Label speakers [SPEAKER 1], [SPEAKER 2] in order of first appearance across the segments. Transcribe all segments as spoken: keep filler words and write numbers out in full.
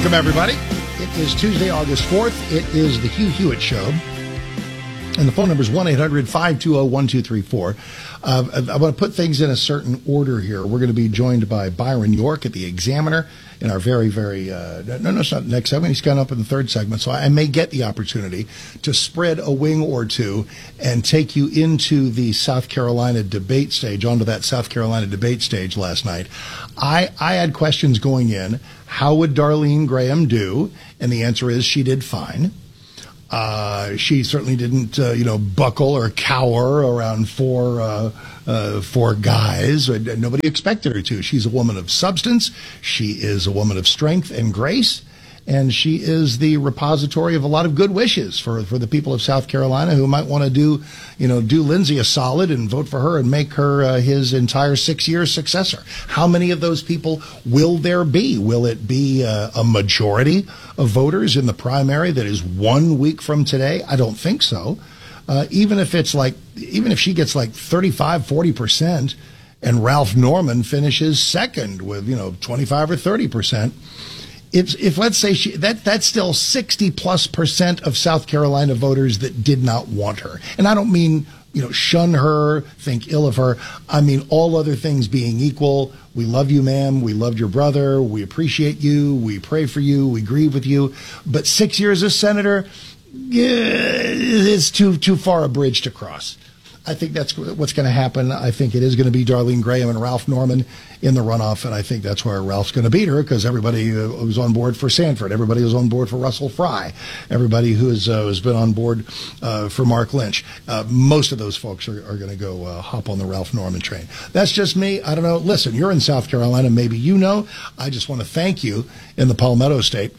[SPEAKER 1] Welcome, everybody. It is Tuesday, August fourth. It is the Hugh Hewitt Show. And the phone number is one eight hundred five two zero one two three four. Uh, I want to put things in a certain order here. We're going to be joined by Byron York at the Examiner in our very, very, uh, no, no, it's not next segment. He's gone up in the third segment. So I may get the opportunity to spread a wing or two and take you into the South Carolina debate stage, onto that South Carolina debate stage last night. I, I had questions going in. How would Darlene Graham do? And the answer is she did fine. Uh, she certainly didn't, uh, you know, buckle or cower around four, uh, uh, four guys. Nobody expected her to. She's a woman of substance. She is a woman of strength and grace. And she is the repository of a lot of good wishes for, for the people of South Carolina who might want to do, you know, do Lindsey a solid and vote for her and make her uh, his entire six-year successor. How many of those people will there be? Will it be uh, a majority of voters in the primary that is one week from today? I don't think so. Uh, even if it's like, even if she gets like thirty-five, forty percent and Ralph Norman finishes second with, you know, twenty-five or thirty percent, If, if let's say she, that that's still sixty plus percent of South Carolina voters that did not want her. And I don't mean, you know, shun her, think ill of her. I mean, all other things being equal. We love you, ma'am. We loved your brother. We appreciate you. We pray for you. We grieve with you. But six years as senator, yeah, it's too, too far a bridge to cross. I think that's what's going to happen. I think it is going to be Darlene Graham and Ralph Norman in the runoff, and I think that's where Ralph's going to beat her because everybody uh, was on board for Sanford. Everybody was on board for Russell Fry. Everybody who has, uh, has been on board uh, for Mark Lynch. Uh, most of those folks are, are going to go uh, hop on the Ralph Norman train. That's just me. I don't know. Listen, you're in South Carolina. Maybe you know. I just want to thank you in the Palmetto State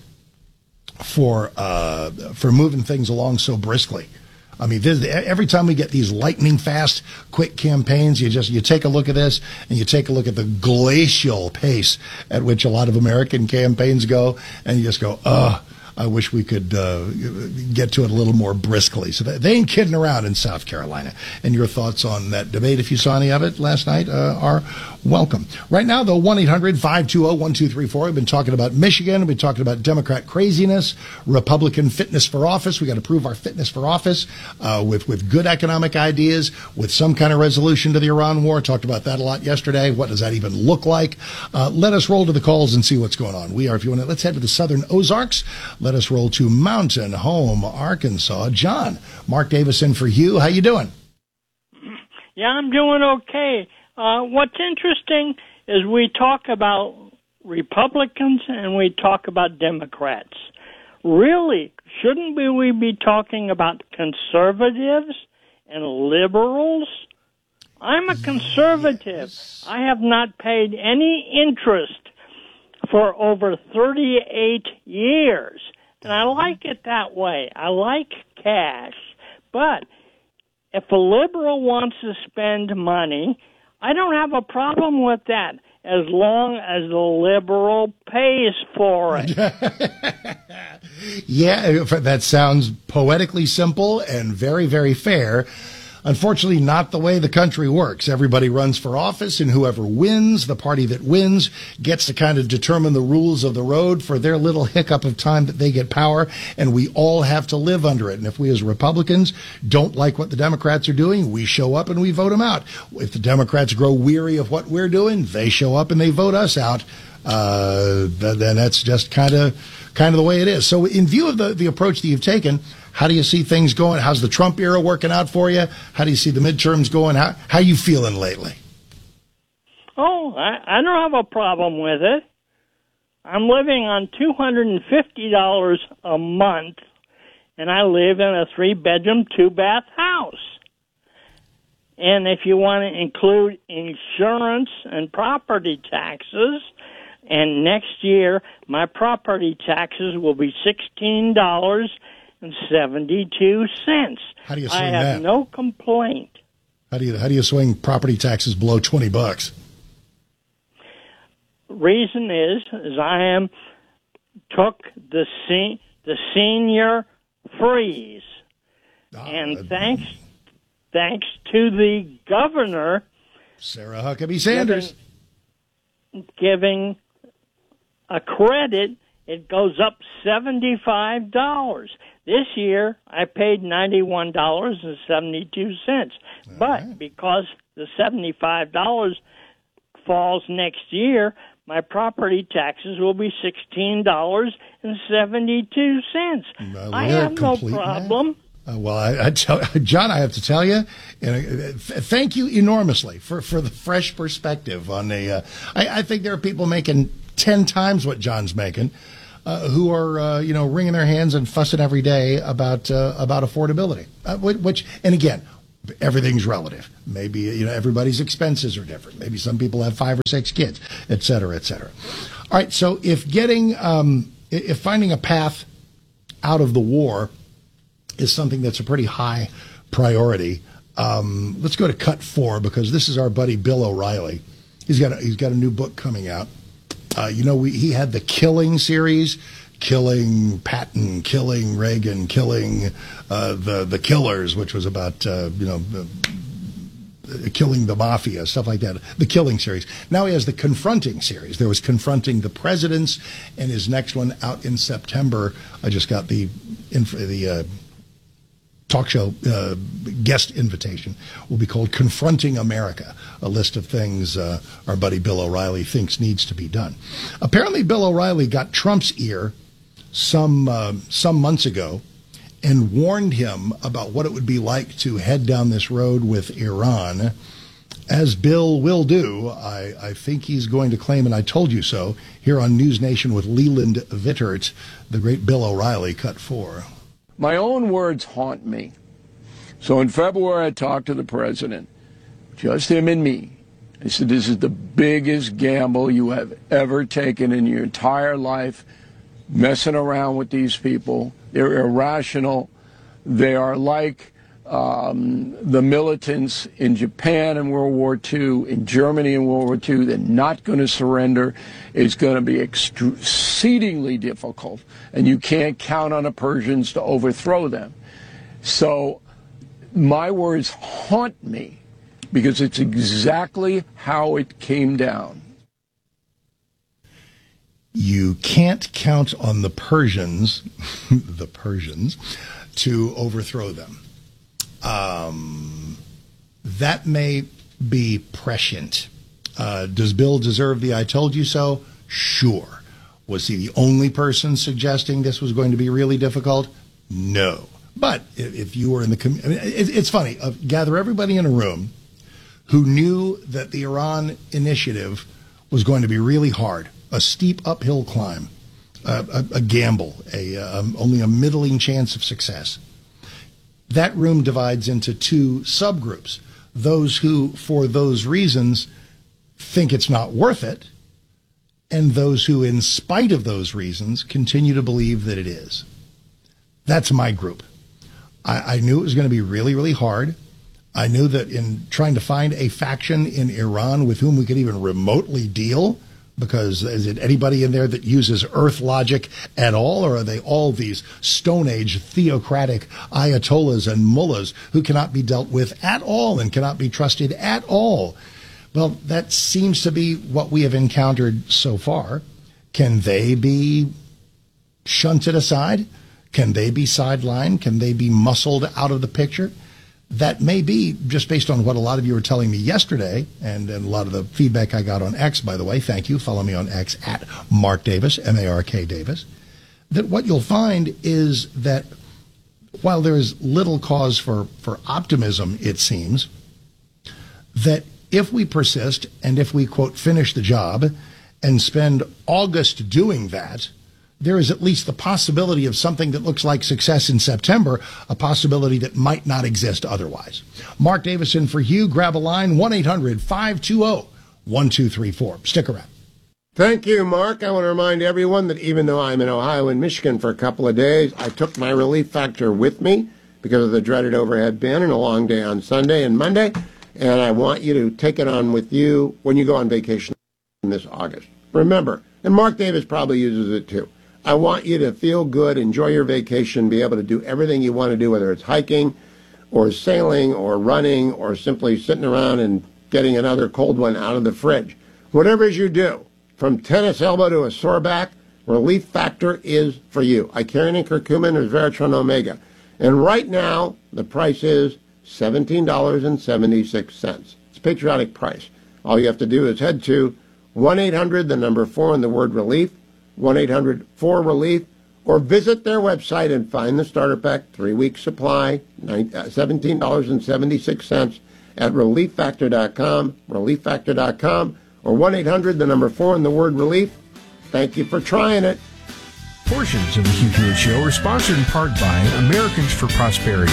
[SPEAKER 1] for uh, for moving things along so briskly. I mean, this, every time we get these lightning fast, quick campaigns, you just you take a look at this and you take a look at the glacial pace at which a lot of American campaigns go, and you just go, ugh. I wish we could uh, get to it a little more briskly. So they ain't kidding around in South Carolina. And your thoughts on that debate, if you saw any of it last night, uh, are welcome. Right now, though, one eight hundred five two zero one two three four. We've been talking about Michigan. We've been talking about Democrat craziness, Republican fitness for office. We got to prove our fitness for office uh, with, with good economic ideas, with some kind of resolution to the Iran war. Talked about that a lot yesterday. What does that even look like? Uh, let us roll to the calls and see what's going on. We are, if you want to, let's head to the Southern Ozarks. Let us roll to Mountain Home, Arkansas. John, Mark Davison for Hugh. How you doing?
[SPEAKER 2] Yeah, I'm doing okay. Uh, what's interesting is we talk about Republicans and we talk about Democrats. Really, shouldn't we, we be talking about conservatives and liberals? I'm a conservative. Yes. I have not paid any interest for over thirty-eight years. And I like it that way. I like cash. But if a liberal wants to spend money, I don't have a problem with that as long as the liberal pays for it.
[SPEAKER 1] Yeah, that sounds poetically simple and very, very fair. Unfortunately, not the way the country works. Everybody runs for office, and whoever wins, the party that wins, gets to kind of determine the rules of the road for their little hiccup of time that they get power, and we all have to live under it. And if we as Republicans don't like what the Democrats are doing, we show up and we vote them out. If the Democrats grow weary of what we're doing, they show up and they vote us out. Uh, then that's just kind of kind of the way it is. So in view of the, the approach that you've taken, how do you see things going? How's the Trump era working out for you? How do you see the midterms going? How how you feeling lately?
[SPEAKER 2] Oh, I, I don't have a problem with it. I'm living on two hundred fifty dollars a month, and I live in a three-bedroom, two-bath house. And if you want to include insurance and property taxes, and next year my property taxes will be sixteen dollars and seventy-two cents.
[SPEAKER 1] How do you swing
[SPEAKER 2] I have
[SPEAKER 1] that?
[SPEAKER 2] no complaint.
[SPEAKER 1] How do you how do you swing property taxes below twenty bucks?
[SPEAKER 2] Reason is, is I am took the se- the senior freeze,
[SPEAKER 1] Oh,
[SPEAKER 2] and
[SPEAKER 1] uh,
[SPEAKER 2] thanks thanks to the governor,
[SPEAKER 1] Sarah Huckabee Sanders,
[SPEAKER 2] giving, giving a credit it goes up seventy-five dollars. This year, I paid ninety-one dollars and seventy-two cents. But right. because the seventy-five dollars falls next year, my property taxes will be sixteen dollars and seventy-two cents.
[SPEAKER 1] Uh,
[SPEAKER 2] I have no problem.
[SPEAKER 1] Uh, well, I, I tell, John, I have to tell you, and, uh, thank you enormously for, for the fresh perspective on the. Uh, I, I think there are people making ten times what John's making, uh, who are uh, you know wringing their hands and fussing every day about uh, about affordability. Uh, which, and again, everything's relative. Maybe you know everybody's expenses are different. Maybe some people have five or six kids, et cetera, et cetera. All right, so if getting um, if finding a path out of the war is something that's a pretty high priority. Um, let's go to cut four because this is our buddy Bill O'Reilly. He's got a, he's got a new book coming out. Uh, you know, we, he had the Killing series, killing Patton, killing Reagan, killing uh, the the Killers, which was about uh, you know uh, killing the mafia, stuff like that. The Killing series. Now he has the Confronting series. There was Confronting the Presidents, and his next one out in September. I just got the the. Uh, talk show uh, guest invitation will be called Confronting America, a list of things uh, our buddy Bill O'Reilly thinks needs to be done. Apparently, Bill O'Reilly got Trump's ear some uh, some months ago and warned him about what it would be like to head down this road with Iran. As Bill will do, I, I think he's going to claim, and I told you so, here on News Nation with Leland Vittert, the great Bill O'Reilly, cut four.
[SPEAKER 3] My own words haunt me. So in February, I talked to the president, just him and me. I said, this is the biggest gamble you have ever taken in your entire life, messing around with these people. They're irrational. They are like um, the militants in Japan in World War Two, in Germany in World War Two. They're not going to surrender. It's going to be exceedingly difficult, and you can't count on the Persians to overthrow them. So my words haunt me because it's exactly how it came down.
[SPEAKER 1] You can't count on the Persians, the Persians, to overthrow them. Um, that may be prescient. Uh, does Bill deserve the I told you so? Sure. Was he the only person suggesting this was going to be really difficult? No. But if, if you were in the community, I mean, it, it's funny. Uh, gather everybody in a room who knew that the Iran initiative was going to be really hard, a steep uphill climb, uh, a, a gamble, a um, only a middling chance of success. That room divides into two subgroups. Those who, for those reasons, think it's not worth it, and those who, in spite of those reasons, continue to believe that it is. That's my group. I, I knew it was going to be really, really hard. I knew that in trying to find a faction in Iran with whom we could even remotely deal, because is it anybody in there that uses earth logic at all, or are they all these Stone Age theocratic ayatollahs and mullahs who cannot be dealt with at all and cannot be trusted at all? Well, that seems to be what we have encountered so far. Can they be shunted aside? Can they be sidelined? Can they be muscled out of the picture? That may be, just based on what a lot of you were telling me yesterday, and, and a lot of the feedback I got on X, by the way. Thank you. Follow me on X at Mark Davis, M A R K Davis. That what you'll find is that while there is little cause for, for optimism, it seems, that if we persist and if we, quote, finish the job and spend August doing that, there is at least the possibility of something that looks like success in September, a possibility that might not exist otherwise. Mark Davison for Hugh. Grab a line, one eight hundred five two zero one two three four. Stick around.
[SPEAKER 4] Thank you, Mark. I want to remind everyone that even though I'm in Ohio and Michigan for a couple of days, I took my relief factor with me because of the dreaded overhead bin and a long day on Sunday and Monday, and I want you to take it on with you when you go on vacation this August. Remember, and Mark Davis probably uses it too, I want you to feel good, enjoy your vacation, be able to do everything you want to do, whether it's hiking or sailing or running or simply sitting around and getting another cold one out of the fridge. Whatever it is you do, from tennis elbow to a sore back, Relief Factor is for you. Icarian curcumin or Veratron Omega. And right now, the price is seventeen dollars and seventy-six cents. It's a patriotic price. All you have to do is head to one eight hundred, the number four, and the word relief, one eight hundred four relief, or visit their website and find the starter pack, three-week supply, seventeen dollars and seventy-six cents at relief factor dot com, relief factor dot com, or one eight hundred, the number four, and the word relief. Thank you for trying it.
[SPEAKER 5] Portions of the Hugh Hewitt Show are sponsored in part by Americans for Prosperity.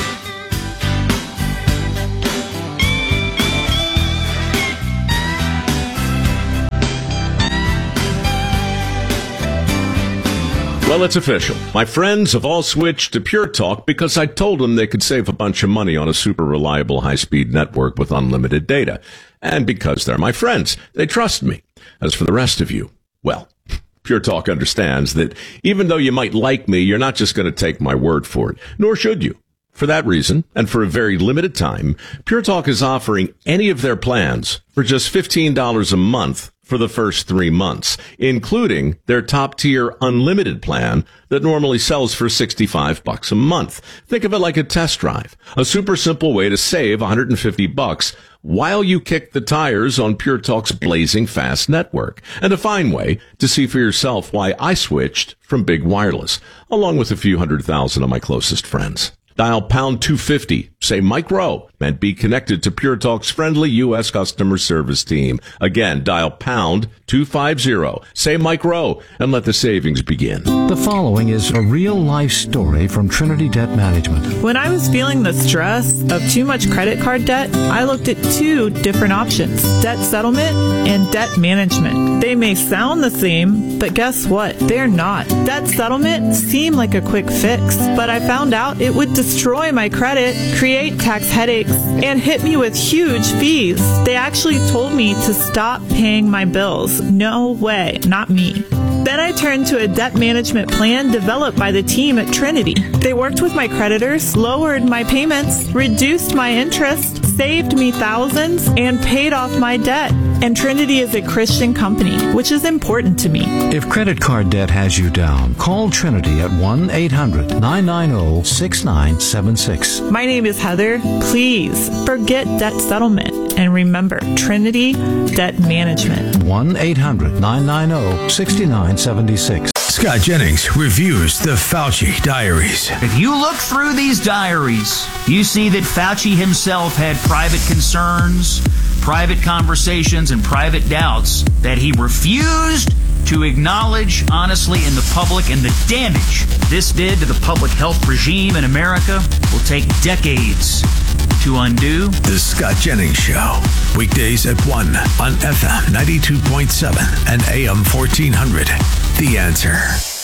[SPEAKER 6] Well, it's official. My friends have all switched to Pure Talk because I told them they could save a bunch of money on a super reliable high-speed network with unlimited data. And because they're my friends, they trust me. As for the rest of you, well, Pure Talk understands that even though you might like me, you're not just going to take my word for it, nor should you. For that reason, and for a very limited time, Pure Talk is offering any of their plans for just fifteen dollars a month for the first three months, including their top-tier unlimited plan that normally sells for sixty-five bucks a month. Think of it like a test drive, a super simple way to save one hundred fifty bucks while you kick the tires on Pure Talk's blazing fast network, and a fine way to see for yourself why I switched from big wireless, along with a few hundred thousand of my closest friends. Dial pound two fifty, say Mike Rowe, and be connected to Pure Talk's friendly U S customer service team. Again, dial pound two fifty, say Mike Rowe, and let the savings begin.
[SPEAKER 5] The following is a real-life story from Trinity Debt Management.
[SPEAKER 7] When I was feeling the stress of too much credit card debt, I looked at two different options, debt settlement and debt management. They may sound the same, but guess what? They're not. Debt settlement seemed like a quick fix, but I found out it would destroy my credit, create tax headaches, and hit me with huge fees. They actually told me to stop paying my bills. No way, not me. Then I turned to a debt management plan developed by the team at Trinity. They worked with my creditors, lowered my payments, reduced my interest, saved me thousands, and paid off my debt. And Trinity is a Christian company, which is important to me.
[SPEAKER 5] If credit card debt has you down, call Trinity at one eight hundred nine nine zero six nine seven six.
[SPEAKER 7] My name is Heather. Please forget debt settlement and remember Trinity Debt Management.
[SPEAKER 5] one eight hundred nine nine zero six nine seven six.
[SPEAKER 8] Scott Jennings reviews the Fauci diaries.
[SPEAKER 9] If you look through these diaries, you see that Fauci himself had private concerns, private conversations, and private doubts that he refused to acknowledge honestly in the public, and the damage this did to the public health regime in America will take decades to undo.
[SPEAKER 8] The Scott Jennings Show, weekdays at one on F M ninety-two point seven and A M fourteen hundred. The Answer.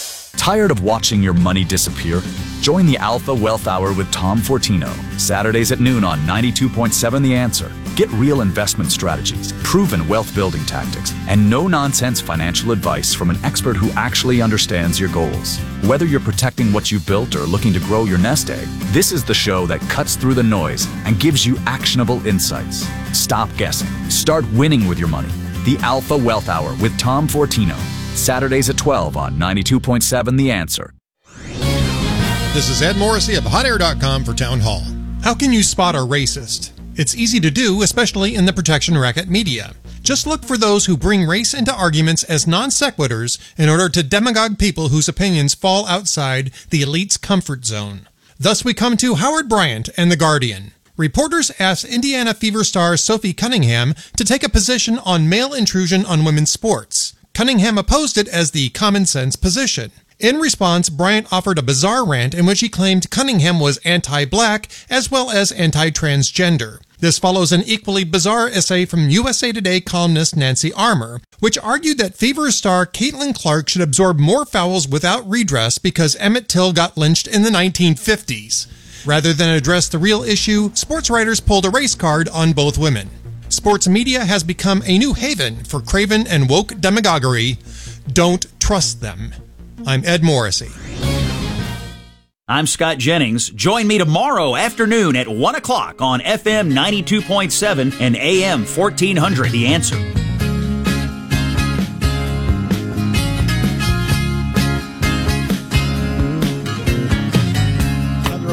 [SPEAKER 10] Tired of watching your money disappear? Join the Alpha Wealth Hour with Tom Fortino, Saturdays at noon on ninety-two point seven The Answer. Get real investment strategies, proven wealth-building tactics, and no-nonsense financial advice from an expert who actually understands your goals. Whether you're protecting what you've built or looking to grow your nest egg, this is the show that cuts through the noise and gives you actionable insights. Stop guessing. Start winning with your money. The Alpha Wealth Hour with Tom Fortino, Saturdays at twelve on ninety-two point seven The Answer.
[SPEAKER 11] This is Ed Morrissey of hot air dot com for Town Hall. How can you spot a racist? It's easy to do, especially in the protection racket media. Just look for those who bring race into arguments as non sequiturs in order to demagogue people whose opinions fall outside the elite's comfort zone. Thus we come to Howard Bryant and The Guardian. Reporters asked Indiana Fever star Sophie Cunningham to take a position on male intrusion on women's sports. Cunningham opposed it as the common sense position. In response, Bryant offered a bizarre rant in which he claimed Cunningham was anti-black as well as anti-transgender. This follows an equally bizarre essay from U S A Today columnist Nancy Armour, which argued that Fever star Caitlin Clark should absorb more fouls without redress because Emmett Till got lynched in the nineteen fifties. Rather than address the real issue, sports writers pulled a race card on both women. Sports media has become a new haven for craven and woke demagoguery. Don't trust them. I'm Ed Morrissey.
[SPEAKER 9] I'm Scott Jennings. Join me tomorrow afternoon at one o'clock on F M ninety-two point seven and A M fourteen hundred. The Answer.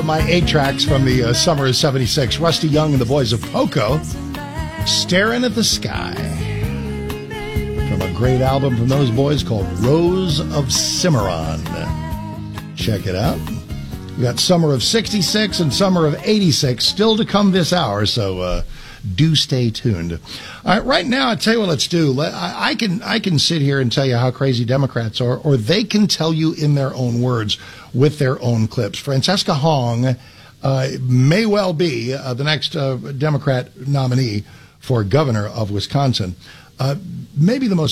[SPEAKER 1] my eight tracks from the uh, summer of seventy-six. Rusty Young and the Boys of Poco, Staring at the Sky. From a great album from those boys called Rose of Cimarron. Check it out. We got summer of sixty-six and summer of eighty-six still to come this hour, so uh, do stay tuned. All right, right now, I'll tell you what let's do. Let, I, I can I can sit here and tell you how crazy Democrats are, or they can tell you in their own words with their own clips. Francesca Hong uh, may well be uh, the next uh, Democrat nominee for governor of Wisconsin. Uh, maybe the most